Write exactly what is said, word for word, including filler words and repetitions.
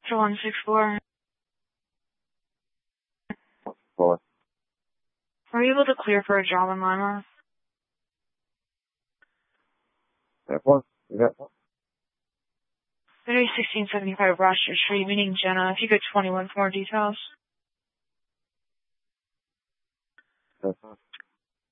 one six four. Four. Are you able to clear for a job in Lima? That one? You got one? Maybe sixteen seventy-five Rochester Street, meaning Jenna. If you could twenty-one for more details. That's fine.